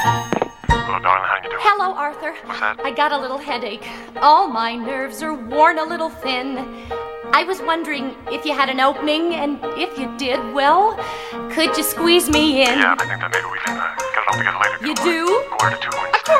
Hello, darling. How you doing? Hello, Arthur. What's that? I got a little headache. All my nerves are worn a little thin. I was wondering if you had an opening, and if you did, well, could you squeeze me in? Yeah, I think that maybe we can get it all together later. You do? Quarter to 2 Wednesday. A quarter